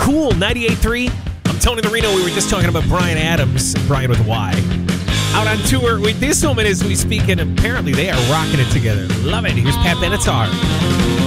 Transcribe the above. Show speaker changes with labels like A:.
A: Cool 98.3. I'm Tony the Reno. We were just talking about Bryan Adams, Bryan with a Y. Out on tour with this moment as we speak, and apparently they are rocking it together. Love it. Here's Pat Benatar.